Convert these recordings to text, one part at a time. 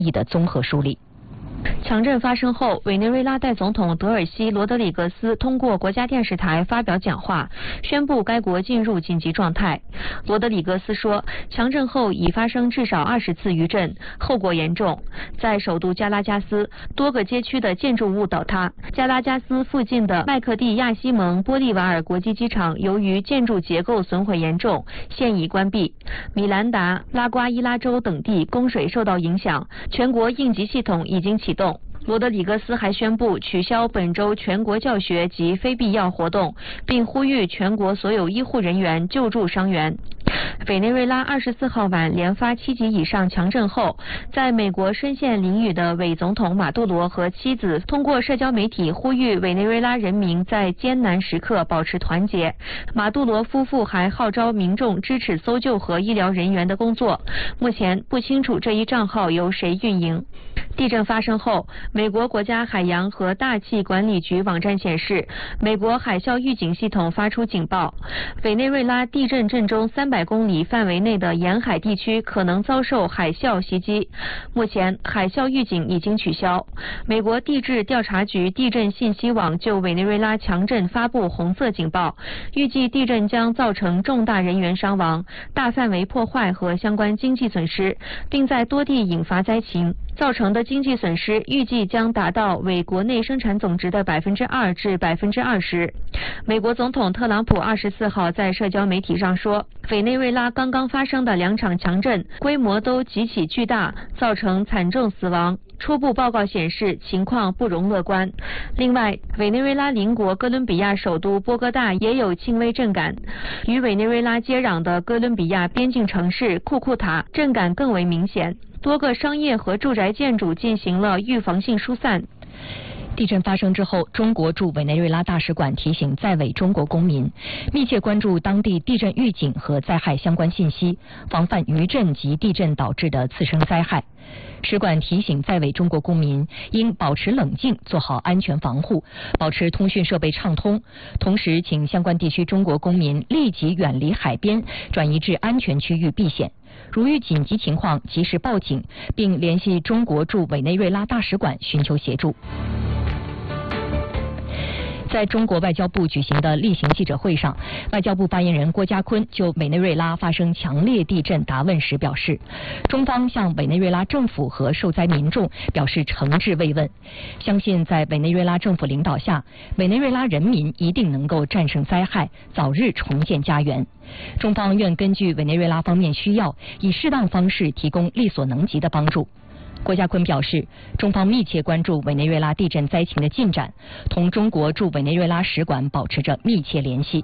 益的综合梳理。强震发生后，委内瑞拉代总统德尔西·罗德里格斯通过国家电视台发表讲话，宣布该国进入紧急状态。罗德里格斯说，强震后已发生至少20次余震，后果严重。在首都加拉加斯，多个街区的建筑物倒塌。加拉加斯附近的麦克蒂亚西蒙波利瓦尔国际机场由于建筑结构损毁严重，现已关闭。米兰达、拉瓜伊拉州等地供水受到影响，全国应急系统已经启动。罗德里格斯还宣布取消本周全国教学及非必要活动，并呼吁全国所有医护人员救助伤员。委内瑞拉24号晚连发7级以上强震后，在美国深陷囹圄的伪总统马杜罗和妻子通过社交媒体呼吁委内瑞拉人民在艰难时刻保持团结。马杜罗夫妇还号召民众支持搜救和医疗人员的工作。目前不清楚这一账号由谁运营。地震发生后，美国国家海洋和大气管理局网站显示，美国海啸预警系统发出警报，委内瑞拉地震震中300公里范围内的沿海地区可能遭受海啸袭击。目前海啸预警已经取消。美国地质调查局地震信息网就委内瑞拉强震发布红色警报，预计地震将造成重大人员伤亡、大范围破坏和相关经济损失，并在多地引发灾情。造成的经济损失预计将达到为国内生产总值的2%至20%。美国总统特朗普24号在社交媒体上说，委内瑞拉刚刚发生的2场强震规模都极其巨大，造成惨重死亡。初步报告显示情况不容乐观。另外，委内瑞拉邻国哥伦比亚首都波哥大也有轻微震感，与委内瑞拉接壤的哥伦比亚边境城市库库塔震感更为明显。多个商业和住宅建筑进行了预防性疏散。地震发生之后，中国驻委内瑞拉大使馆提醒在委中国公民，密切关注当地地震预警和灾害相关信息，防范余震及地震导致的次生灾害。使馆提醒在委中国公民应保持冷静，做好安全防护，保持通讯设备畅通。同时，请相关地区中国公民立即远离海边，转移至安全区域避险。如遇紧急情况，及时报警，并联系中国驻委内瑞拉大使馆寻求协助。在中国外交部举行的例行记者会上，外交部发言人郭家坤就委内瑞拉发生强烈地震答问时表示，中方向委内瑞拉政府和受灾民众表示诚挚慰问，相信在委内瑞拉政府领导下，委内瑞拉人民一定能够战胜灾害，早日重建家园。中方愿根据委内瑞拉方面需要，以适当方式提供力所能及的帮助。郭家坤表示，中方密切关注委内瑞拉地震灾情的进展，同中国驻委内瑞拉使馆保持着密切联系。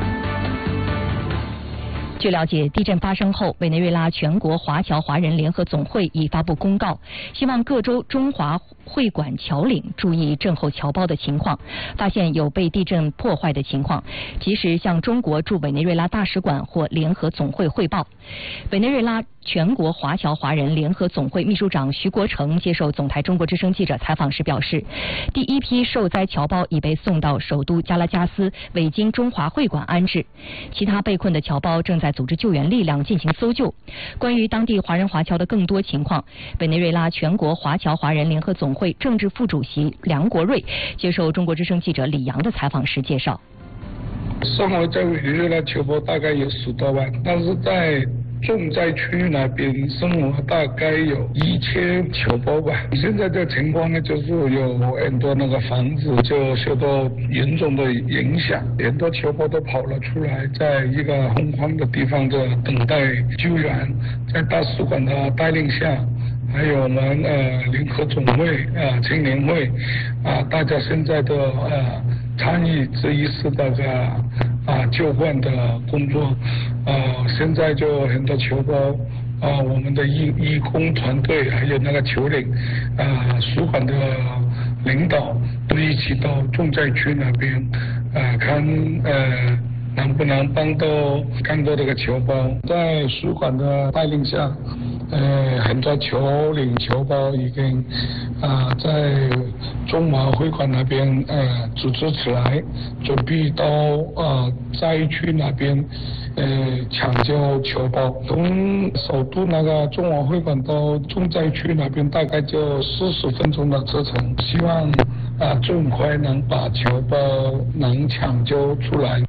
据了解，地震发生后，委内瑞拉全国华侨华人联合总会已发布公告，希望各州中华会馆侨领注意震后侨胞的情况，发现有被地震破坏的情况，及时向中国驻委内瑞拉大使馆或联合总会汇报。委内瑞拉全国华侨华人联合总会秘书长徐国成接受总台中国之声记者采访时表示，第一批受灾侨胞已被送到首都加拉加斯委经中华会馆安置，其他被困的侨胞正在组织救援力量进行搜救。关于当地华人华侨的更多情况，委内瑞拉全国华侨华人联合总会政治副主席梁国瑞接受中国之声记者李阳的采访时介绍， 生活在委内瑞拉侨胞大概有10多万，但是在重灾区那边生活大概有1000侨胞吧。现在这情况呢，就是有很多那个房子就受到严重的影响，很多侨胞都跑了出来，在一个空旷的地方的等待救援。在大使馆的带领下，还有我们联合总会青年会大家现在都参与这一次那个救援的工作。现在就很多侨胞我们的义工团队还有那个侨领使馆的领导都一起到重灾区那边看能不能帮到更多的侨胞？在使馆的带领下，很多侨领侨胞已经在中马会馆那边组织起来，准备到灾区那边抢救侨胞。从首都那个中马会馆到重灾区那边大概就40分钟的车程，希望尽快能把侨胞能抢救出来。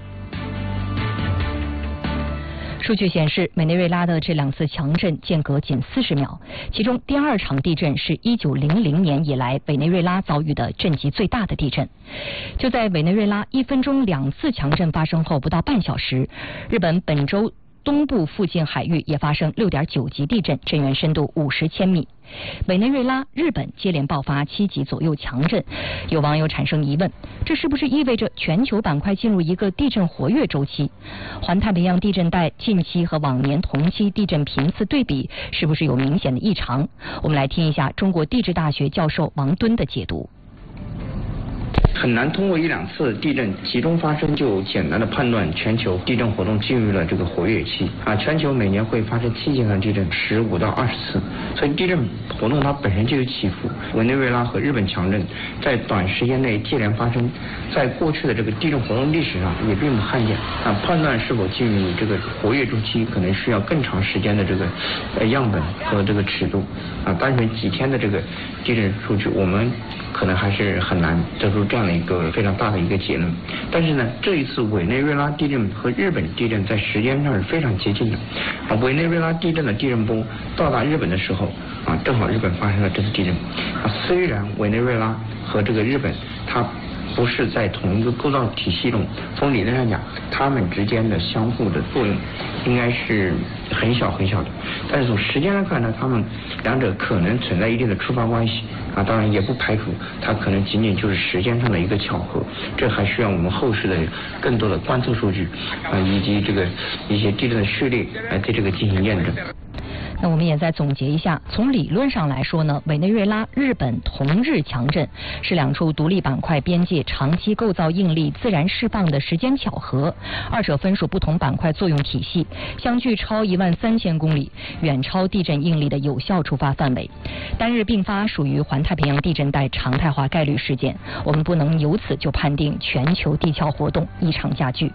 数据显示，委内瑞拉的这2次强震间隔仅40秒，其中第2场地震是1900年以来委内瑞拉遭遇的震级最大的地震。就在委内瑞拉1分钟2次强震发生后不到半小时，日本本州东部附近海域也发生6.9级地震，震源深度50千米。委内瑞拉、日本接连爆发7级左右强震，有网友产生疑问：这是不是意味着全球板块进入一个地震活跃周期？环太平洋地震带近期和往年同期地震频次对比，是不是有明显的异常？我们来听一下中国地质大学教授王敦的解读。 很难通过1-2次地震集中发生就简单的判断全球地震活动进入了这个活跃期全球每年会发生7级以上地震15到20次，所以地震活动它本身就有起伏。委内瑞拉和日本强震在短时间内接连发生，在过去的这个地震活动历史上也并不罕见判断是否进入这个活跃周期可能需要更长时间的这个样本和这个尺度单纯几天的这个地震数据我们可能还是很难得出这样的一个非常大的一个结论。但是呢，这一次委内瑞拉地震和日本地震在时间上是非常接近的委内瑞拉地震的地震波到达日本的时候正好日本发生了这次地震虽然委内瑞拉和这个日本它不是在同一个构造体系中，从理论上讲它们之间的相互的作用应该是很小很小的，但是从时间上看呢，它们两者可能存在一定的触发关系当然也不排除它可能仅仅就是时间上的一个巧合，这还需要我们后续的更多的观测数据以及这个一些地震的序列来对这个进行验证。 那我们也再总结一下，从理论上来说呢，委内瑞拉、日本同日强震是2处独立板块边界长期构造应力自然释放的时间巧合，二者分属不同板块作用体系，相距超13000公里，远超地震应力的有效触发范围。单日并发属于环太平洋地震带常态化概率事件，我们不能由此就判定全球地壳活动异常加剧。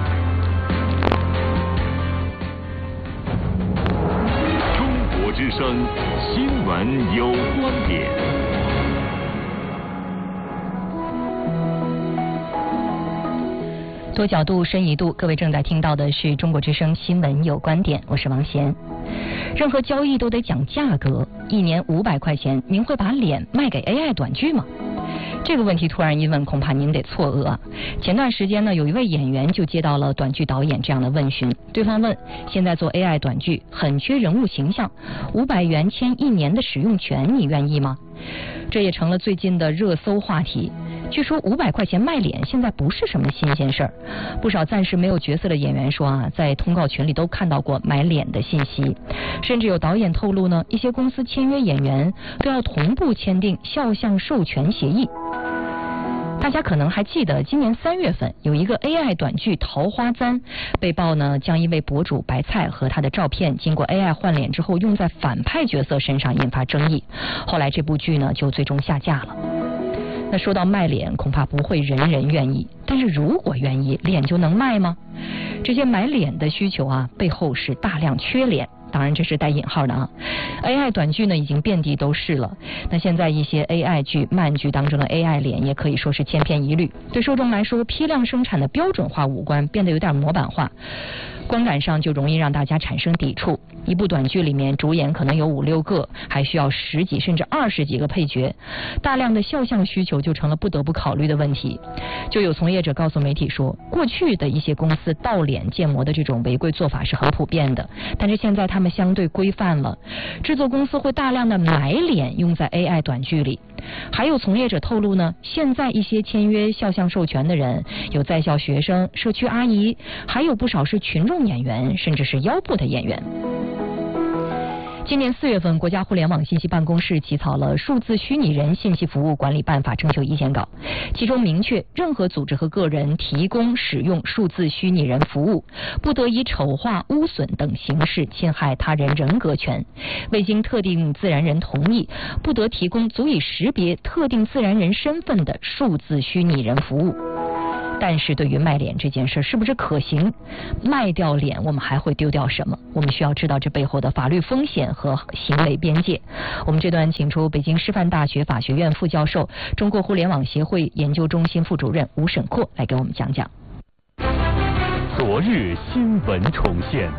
之声新闻有观点。 多角度深一度，各位正在听到的是中国之声新闻有观点，我是王贤。任何交易都得讲价格，1年500块钱，您会把脸卖给 AI 短剧吗？这个问题突然一问，恐怕您得错愕啊。前段时间呢，有一位演员就接到了短剧导演这样的问询，对方问：现在做 AI 短剧很缺人物形象，500元签1年的使用权，你愿意吗？这也成了最近的热搜话题。据说500块钱卖脸现在不是什么新鲜事儿，不少暂时没有角色的演员说在通告群里都看到过买脸的信息，甚至有导演透露呢，一些公司签约演员都要同步签订肖像授权协议。大家可能还记得，今年3月份有一个 AI 短剧《桃花簪》被曝呢，将一位博主白菜和他的照片经过 AI 换脸之后用在反派角色身上，引发争议。后来这部剧呢就最终下架了。那说到卖脸，恐怕不会人人愿意，但是如果愿意，脸就能卖吗？这些买脸的需求背后是大量缺脸。当然这是带引号的AI 短剧呢已经遍地都是了，那现在一些 AI 剧、漫剧当中的 AI 脸也可以说是千篇一律，对受众来说批量生产的标准化五官变得有点模板化，观感上就容易让大家产生抵触。一部短剧里面主演可能有5、6个，还需要10几甚至20几个配角，大量的肖像需求就成了不得不考虑的问题。就有从业者告诉媒体说，过去的一些公司盗脸建模的这种违规做法是很普遍的，但是现在他们相对规范了，制作公司会大量的买脸用在 AI 短剧里。还有从业者透露呢，现在一些签约肖像授权的人有在校学生、社区阿姨，还有不少是群众演员，甚至是腰部的演员。 今年4月份，国家互联网信息办公室起草了《数字虚拟人信息服务管理办法》征求意见稿，其中明确，任何组织和个人提供使用数字虚拟人服务，不得以丑化、污损等形式侵害他人人格权；未经特定自然人同意，不得提供足以识别特定自然人身份的数字虚拟人服务。但是对于卖脸这件事是不是可行？卖掉脸，我们还会丢掉什么？我们需要知道这背后的法律风险和行为边界。我们这段请出北京师范大学法学院副教授、中国互联网协会研究中心副主任吴沈阔来给我们讲讲。 昨日新闻重现。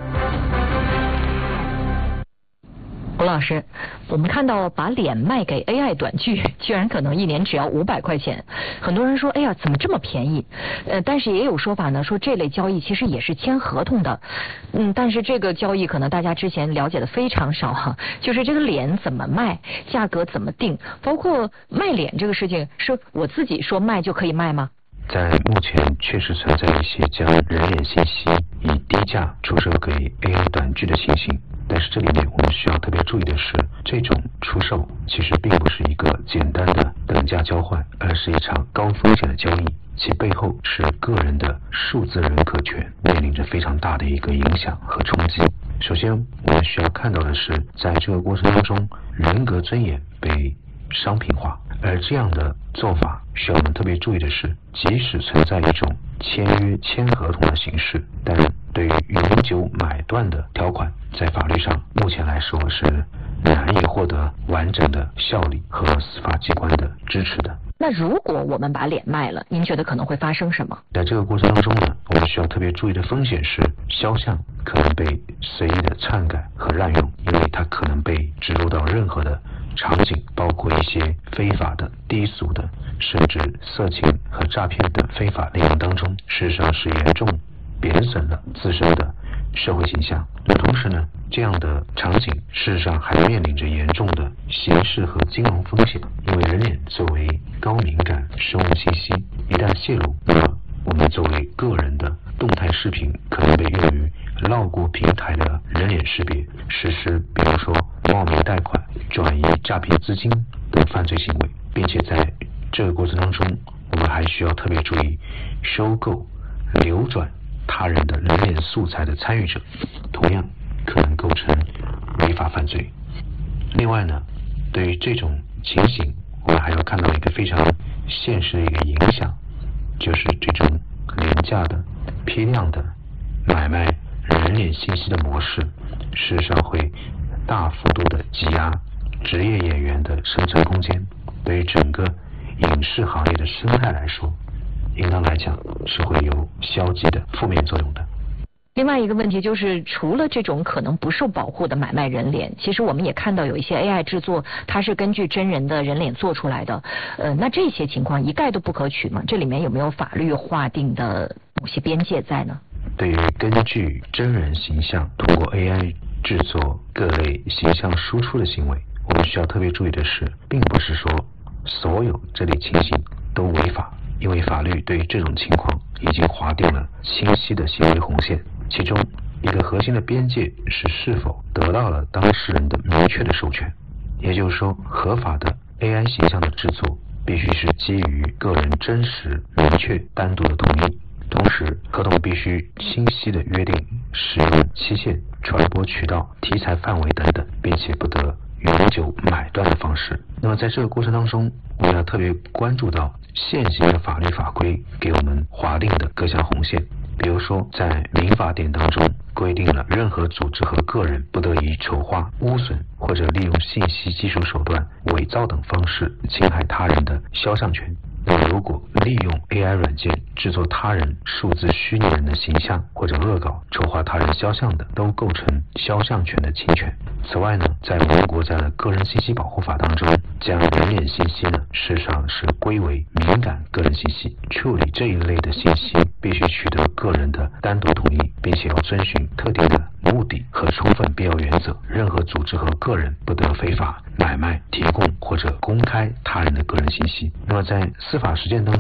吴老师，我们看到把脸卖给 AI 短剧，居然可能1年只要500块钱。很多人说，哎呀，怎么这么便宜？但是也有说法呢，说这类交易其实也是签合同的。但是这个交易可能大家之前了解的非常少哈，就是这个脸怎么卖，价格怎么定，包括卖脸这个事情，是我自己说卖就可以卖吗？ 在目前确实存在一些将人脸信息以低价出售给 AI 短剧的情形。但是这里面我们需要特别注意的是，这种出售其实并不是一个简单的等价交换，而是一场高风险的交易，其背后是个人的数字人格权面临着非常大的一个影响和冲击。首先我们需要看到的是，在这个过程当中，人格尊严被商品化，而这样的做法需要我们特别注意的是，即使存在一种签约签合同的形式，但对于永久买断的条款，在法律上目前来说是难以获得完整的效力和司法机关的支持的。 那如果我们把脸卖了，您觉得可能会发生什么？ 在这个过程当中呢，我们需要特别注意的风险是，肖像可能被随意的篡改和滥用，因为它可能被植入到任何的场景，包括一些非法的、低俗的，甚至色情和诈骗等非法内容当中，事实上是严重贬损了自身的社会形象。那同时呢，这样的场景事实上还面临着严重的刑事和金融风险，因为人脸作为高敏感生物信息，一旦泄露，那么我们作为个人的动态视频可能被用于绕过平台的人脸识别，实施比如说冒名贷款、转移诈骗资金等犯罪行为，并且在这个过程当中，我们还需要特别注意收购、流转他人的人脸素材的参与者，同样可能构成违法犯罪。另外呢，对于这种情形，我们还要看到一个非常现实的一个影响，就是这种廉价的、批量的买卖人脸信息的模式，事实上会大幅度的挤压职业演员的生存空间，对于整个影视行业的生态来说，应当来讲是会有消极的负面作用的。 另外一个问题就是，除了这种可能不受保护的买卖人脸，其实我们也看到有一些 AI 制作，它是根据真人的人脸做出来的。那这些情况一概都不可取吗？这里面有没有法律划定的某些边界在呢？ 对于根据真人形象通过 AI 制作各类形象输出的行为，我们需要特别注意的是，并不是说所有这类情形都违法，因为法律对于这种情况已经划定了清晰的行为红线，其中一个核心的边界是否得到了当事人的明确的授权。也就是说，合法的 AI 形象的制作必须是基于个人真实、明确、单独的同意，同时合同必须清晰的约定使用期限、传播渠道、题材范围等等，并且不得永久买断的方式。那么在这个过程当中，我们要特别关注到现行的法律法规给我们划定的各项红线。比如说，在民法典当中规定了任何组织和个人不得以丑化、污损或者利用信息技术手段伪造等方式侵害他人的肖像权。那么如果利用 AI 软件制作他人数字虚拟人的形象或者恶搞、丑化他人肖像的，都构成肖像权的侵权。此外呢，在我们国家的个人信息保护法当中，将人脸信息呢，事实上是归为敏感个人信息，处理这一类的信息必须取得个人的单独同意，并且要遵循特定的目的和充分必要原则。任何组织和个人不得非法买卖、提供或者公开他人的个人信息。那么在司法实践当中呢，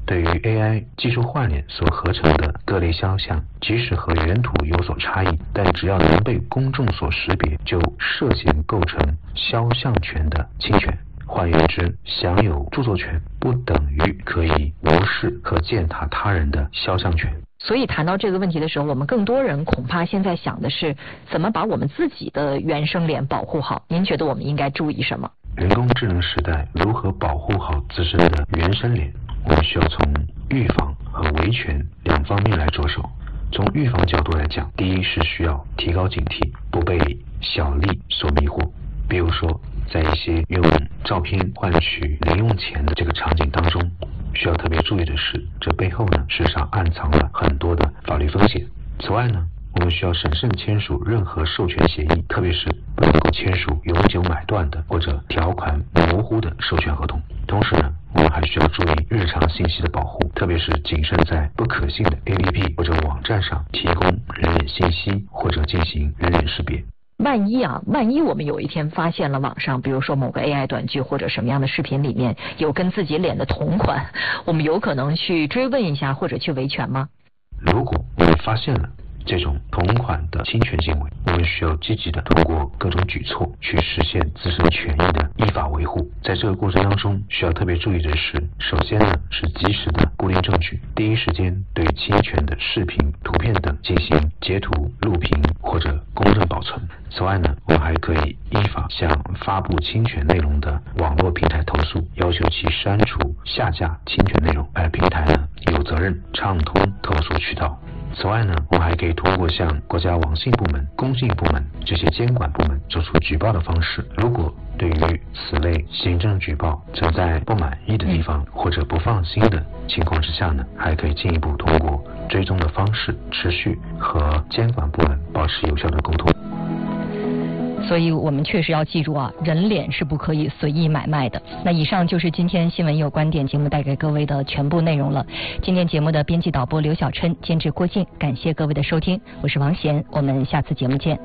对于 AI 技术换脸所合成的各类肖像，即使和原图有所差异，但只要能被公众所识别，就涉嫌构成肖像权的侵权。换言之，享有著作权不等于可以无视和践踏他人的肖像权。 所以谈到这个问题的时候，我们更多人恐怕现在想的是怎么把我们自己的原生脸保护好。您觉得我们应该注意什么？ 人工智能时代如何保护好自身的原生脸，我们需要从预防和维权两方面来着手。从预防角度来讲，第一是需要提高警惕，不被小利所迷惑。比如说，在一些用照片换取零用钱的这个场景当中，需要特别注意的是，这背后呢，事实上暗藏了很多的法律风险。此外呢，我们需要审慎签署任何授权协议，特别是不能够签署永久买断的或者条款模糊的授权合同。同时呢，我们还需要注意日常信息的保护，特别是谨慎在不可信的 APP 或者网站上提供人脸信息或者进行人脸识别。 万一我们有一天发现了网上，比如说某个 AI 短剧或者什么样的视频里面有跟自己脸的同款，我们有可能去追问一下或者去维权吗？ 如果我们发现了这种同款的侵权行为，我们需要积极的通过各种举措去实现自身权益的依法维护。在这个过程当中，需要特别注意的是，首先呢是及时的固定证据，第一时间对侵权的视频、图片等进行截图、录屏或者公正保存。此外呢，我们还可以依法向发布侵权内容的网络平台投诉，要求其删除、下架侵权内容，而平台呢有责任畅通投诉渠道。此外呢，我们还可以通过向国家网信部门、工信部门这些监管部门做出举报的方式。如果对于此类行政举报存在不满意的地方或者不放心的情况之下呢，还可以进一步通过追踪的方式，持续和监管部门保持有效的沟通。 所以我们确实要记住啊，人脸是不可以随意买卖的。那以上就是今天新闻有观点节目带给各位的全部内容了。今天节目的编辑导播刘小琛，监制郭靖，感谢各位的收听，我是王贤，我们下次节目见。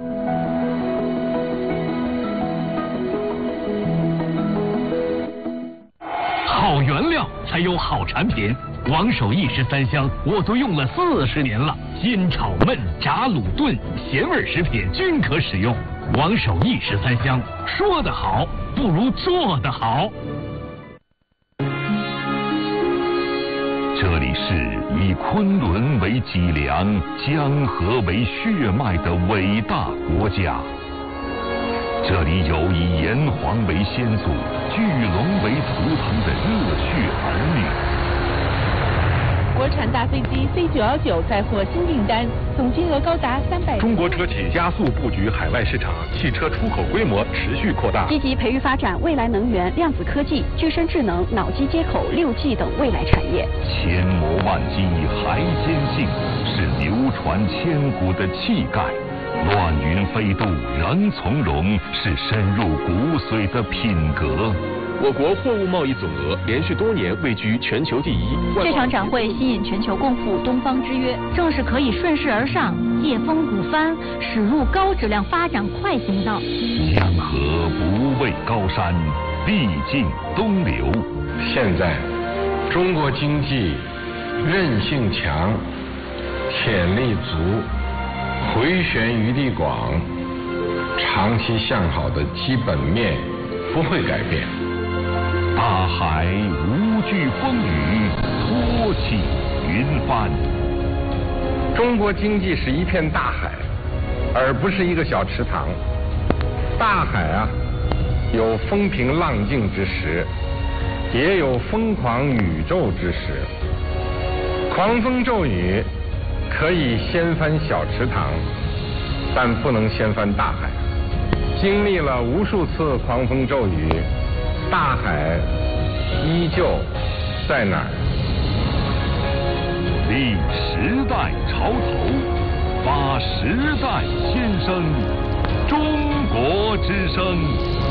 好原料才有好产品，王守义13香我都用了40年了，煎炒焖炸卤炖咸味食品均可使用。王守义13香，说得好不如做得好。 这里是以昆仑为脊梁、江河为血脉的伟大国家。这里有以炎黄为先祖、巨龙为图腾的热血儿女。 国产大飞机C919再获新订单，总金额高达300。 中国车企加速布局海外市场，汽车出口规模持续扩大。 积极培育发展未来能源、量子科技、具身智能、脑机接口、6G 等未来产业。 千磨万击还坚信，是流传千古的气概。乱云飞渡仍从容，是深入骨髓的品格。 我国货物贸易总额连续多年位居全球第一。 这场展会吸引全球共赴东方之约，正是可以顺势而上，借风鼓帆，驶入高质量发展快行道。 江河不畏高山，必经东流。 现在，中国经济韧性强，潜力足，回旋余地广，长期向好的基本面不会改变。 大海无惧风雨，托起云帆。 中国经济是一片大海，而不是一个小池塘。大海啊，有风平浪静之时，也有疯狂宇宙之时。狂风骤雨可以掀翻小池塘，但不能掀翻大海。经历了无数次狂风骤雨，大海依旧在哪儿？ 立时代潮头，发时代先声，中国之声。